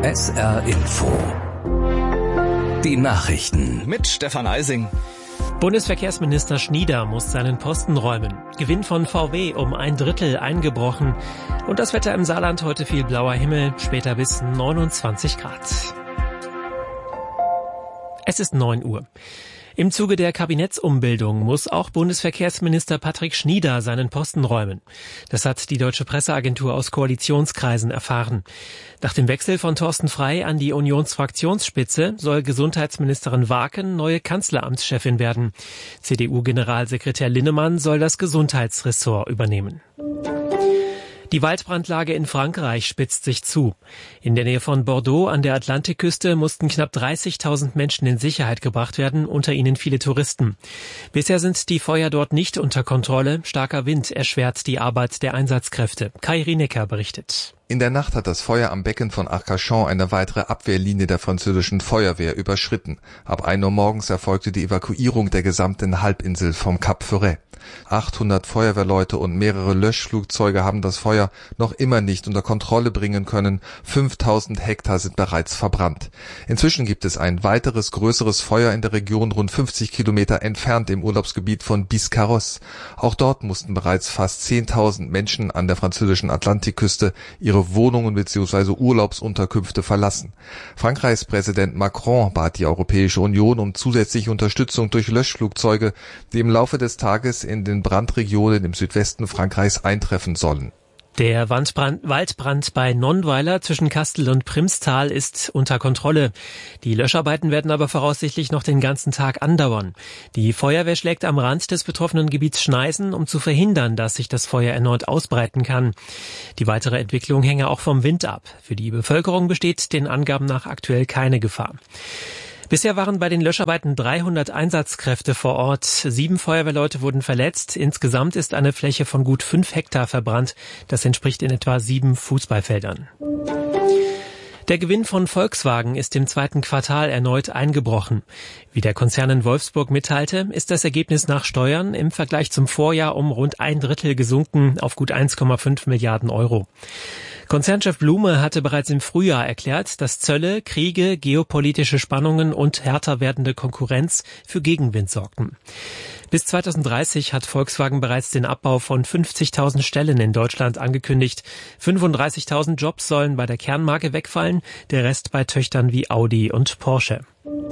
SR Info. Die Nachrichten mit Stefan Eising. Bundesverkehrsminister Schnieder muss seinen Posten räumen. Gewinn von VW um 1/3 eingebrochen. Und das Wetter im Saarland: heute viel blauer Himmel, später bis 29 Grad. Es ist 9 Uhr. Im Zuge der Kabinettsumbildung muss auch Bundesverkehrsminister Patrick Schnieder seinen Posten räumen. Das hat die Deutsche Presseagentur aus Koalitionskreisen erfahren. Nach dem Wechsel von Thorsten Frey an die Unionsfraktionsspitze soll Gesundheitsministerin Waken neue Kanzleramtschefin werden. CDU-Generalsekretär Linnemann soll das Gesundheitsressort übernehmen. Die Waldbrandlage in Frankreich spitzt sich zu. In der Nähe von Bordeaux an der Atlantikküste mussten knapp 30.000 Menschen in Sicherheit gebracht werden, unter ihnen viele Touristen. Bisher sind die Feuer dort nicht unter Kontrolle. Starker Wind erschwert die Arbeit der Einsatzkräfte. Kai Rienecker berichtet. In der Nacht hat das Feuer am Becken von Arcachon eine weitere Abwehrlinie der französischen Feuerwehr überschritten. Ab 1 Uhr morgens erfolgte die Evakuierung der gesamten Halbinsel vom Cap Ferret. 800 Feuerwehrleute und mehrere Löschflugzeuge haben das Feuer noch immer nicht unter Kontrolle bringen können. 5000 Hektar sind bereits verbrannt. Inzwischen gibt es ein weiteres größeres Feuer in der Region rund 50 Kilometer entfernt im Urlaubsgebiet von Biscarrosse. Auch dort mussten bereits fast 10.000 Menschen an der französischen Atlantikküste ihre Wohnungen bzw. Urlaubsunterkünfte verlassen. Frankreichs Präsident Macron bat die Europäische Union um zusätzliche Unterstützung durch Löschflugzeuge, die im Laufe des Tages in den Brandregionen im Südwesten Frankreichs eintreffen sollen. Der Waldbrand bei Nonnweiler zwischen Kastel und Primstal ist unter Kontrolle. Die Löscharbeiten werden aber voraussichtlich noch den ganzen Tag andauern. Die Feuerwehr schlägt am Rand des betroffenen Gebiets Schneisen, um zu verhindern, dass sich das Feuer erneut ausbreiten kann. Die weitere Entwicklung hänge auch vom Wind ab. Für die Bevölkerung besteht den Angaben nach aktuell keine Gefahr. Bisher waren bei den Löscharbeiten 300 Einsatzkräfte vor Ort. 7 Feuerwehrleute wurden verletzt. Insgesamt ist eine Fläche von gut 5 Hektar verbrannt. Das entspricht in etwa 7 Fußballfeldern. Der Gewinn von Volkswagen ist im zweiten Quartal erneut eingebrochen. Wie der Konzern in Wolfsburg mitteilte, ist das Ergebnis nach Steuern im Vergleich zum Vorjahr um rund 1/3 gesunken auf gut 1,5 Milliarden Euro. Konzernchef Blume hatte bereits im Frühjahr erklärt, dass Zölle, Kriege, geopolitische Spannungen und härter werdende Konkurrenz für Gegenwind sorgten. Bis 2030 hat Volkswagen bereits den Abbau von 50.000 Stellen in Deutschland angekündigt. 35.000 Jobs sollen bei der Kernmarke wegfallen, der Rest bei Töchtern wie Audi und Porsche.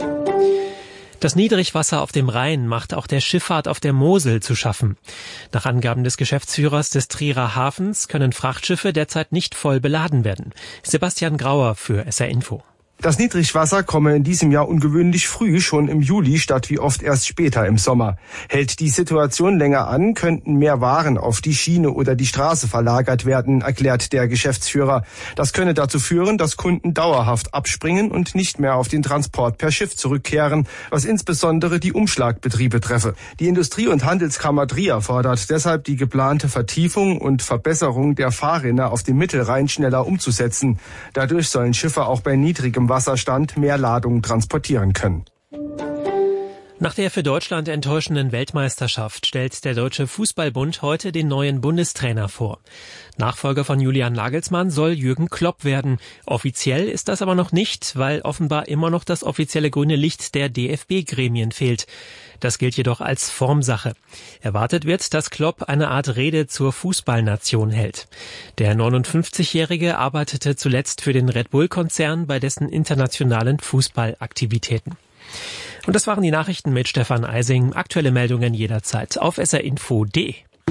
Das Niedrigwasser auf dem Rhein macht auch der Schifffahrt auf der Mosel zu schaffen. Nach Angaben des Geschäftsführers des Trierer Hafens können Frachtschiffe derzeit nicht voll beladen werden. Sebastian Grauer für SR Info. Das Niedrigwasser komme in diesem Jahr ungewöhnlich früh, schon im Juli, statt wie oft erst später im Sommer. Hält die Situation länger an, könnten mehr Waren auf die Schiene oder die Straße verlagert werden, erklärt der Geschäftsführer. Das könne dazu führen, dass Kunden dauerhaft abspringen und nicht mehr auf den Transport per Schiff zurückkehren, was insbesondere die Umschlagbetriebe treffe. Die Industrie- und Handelskammer Trier fordert deshalb, die geplante Vertiefung und Verbesserung der Fahrrinne auf dem Mittelrhein schneller umzusetzen. Dadurch sollen Schiffe auch bei niedrigem Wasserstand mehr Ladungen transportieren können. Nach der für Deutschland enttäuschenden Weltmeisterschaft stellt der Deutsche Fußballbund heute den neuen Bundestrainer vor. Nachfolger von Julian Nagelsmann soll Jürgen Klopp werden. Offiziell ist das aber noch nicht, weil offenbar immer noch das offizielle grüne Licht der DFB-Gremien fehlt. Das gilt jedoch als Formsache. Erwartet wird, dass Klopp eine Art Rede zur Fußballnation hält. Der 59-Jährige arbeitete zuletzt für den Red Bull-Konzern bei dessen internationalen Fußballaktivitäten. Und das waren die Nachrichten mit Stefan Eising. Aktuelle Meldungen jederzeit auf srinfo.de.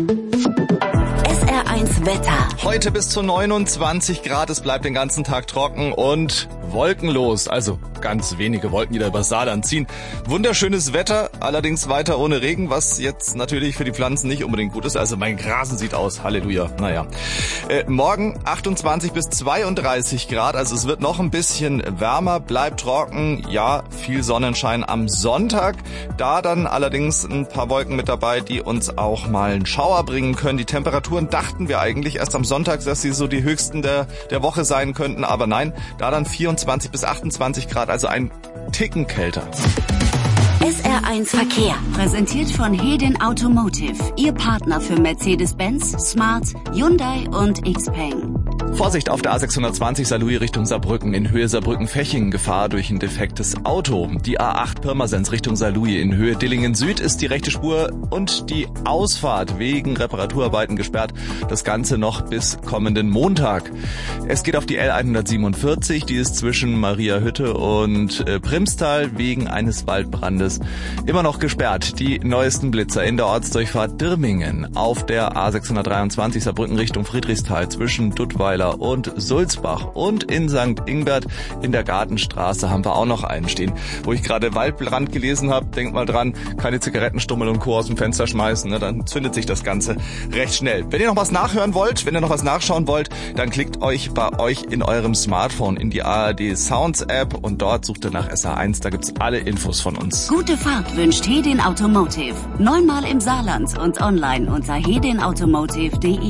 SR1 Wetter. Heute bis zu 29 Grad, es bleibt den ganzen Tag trocken und wolkenlos, also ganz wenige Wolken, die da über Saarland ziehen. Wunderschönes Wetter, allerdings weiter ohne Regen, was jetzt natürlich für die Pflanzen nicht unbedingt gut ist. Also mein Grasen sieht aus, Halleluja, naja. Morgen 28 bis 32 Grad, also es wird noch ein bisschen wärmer, bleibt trocken, ja, viel Sonnenschein am Sonntag. Da dann allerdings ein paar Wolken mit dabei, die uns auch mal einen Schauer bringen können. Die Temperaturen dachten wir eigentlich erst am Sonntag, dass sie so die höchsten der Woche sein könnten, aber nein, da dann 24 bis 28 Grad, also ein Ticken kälter. SR1 Verkehr, präsentiert von Hedin Automotive, Ihr Partner für Mercedes-Benz, Smart, Hyundai und XPeng. Vorsicht auf der A620 Saarlouis Richtung Saarbrücken, in Höhe Saarbrücken-Fechingen, Gefahr durch ein defektes Auto. Die A8 Pirmasens Richtung Saarlouis, in Höhe Dillingen Süd ist die rechte Spur und die Ausfahrt wegen Reparaturarbeiten gesperrt. Das Ganze noch bis kommenden Montag. Es geht auf die L147, die ist zwischen Mariahütte und Primstal wegen eines Waldbrandes immer noch gesperrt. Die neuesten Blitzer in der Ortsdurchfahrt Dirmingen, auf der A623 Saarbrücken Richtung Friedrichsthal zwischen Duttweiler und Sulzbach und in St. Ingbert in der Gartenstraße haben wir auch noch einen stehen. Wo ich gerade Waldbrand gelesen habe, denkt mal dran, keine Zigarettenstummel und Co. aus dem Fenster schmeißen, ne? Dann zündet sich das Ganze recht schnell. Wenn ihr noch was nachhören wollt, wenn ihr noch was nachschauen wollt, dann klickt euch bei euch in eurem Smartphone in die ARD Sounds App und dort sucht ihr nach SR1, da gibt's alle Infos von uns. Gute Fahrt wünscht Hedin Automotive. 9-mal im Saarland und online unter hedinautomotive.de.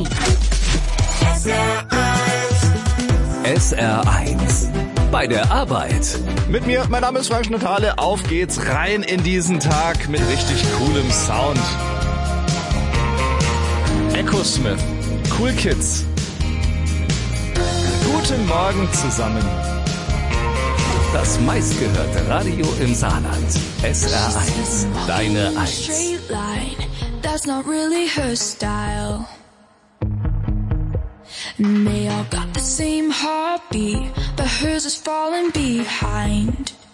SR1 bei der Arbeit. Mit mir, mein Name ist Frank Schnatale. Auf geht's rein in diesen Tag mit richtig coolem Sound. Echo Smith, Cool Kids. Guten Morgen zusammen. Das meistgehörte Radio im Saarland. SR1, deine 1. That's not really her style. And they all got the same heartbeat, but hers is falling behind.